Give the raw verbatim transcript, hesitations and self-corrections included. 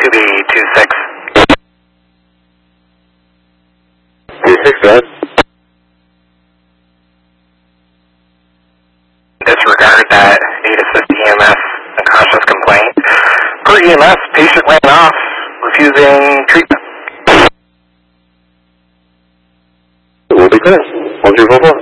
two B two six. two six, go ahead. Disregard that aid assist E M S unconscious complaint. Per E M S, patient ran off, refusing treatment. We'll be clear. one two four four.